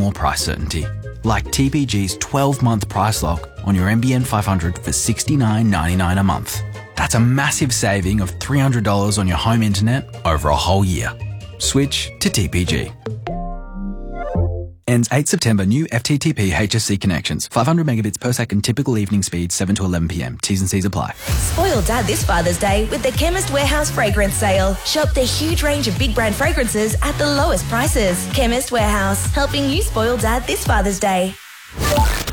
more price certainty. Like TPG's 12-month price lock on your NBN 500 for $69.99 a month. That's a massive saving of $300 on your home internet over a whole year. Switch to TPG. Ends 8 September. New FTTP HSC connections. 500 megabits per second. Typical evening speed 7 to 11 p.m. T's and C's apply. Spoil Dad this Father's Day with the Chemist Warehouse Fragrance Sale. Shop the huge range of big brand fragrances at the lowest prices. Chemist Warehouse, helping you spoil Dad this Father's Day.